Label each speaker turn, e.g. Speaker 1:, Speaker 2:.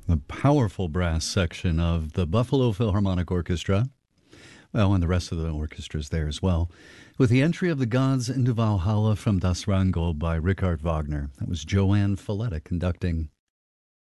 Speaker 1: The powerful brass section of the Buffalo Philharmonic Orchestra. Well, and the rest of the orchestra's there as well. With the entry of the gods into Valhalla from Das Rheingold by Richard Wagner. That was Joanne Folletta conducting.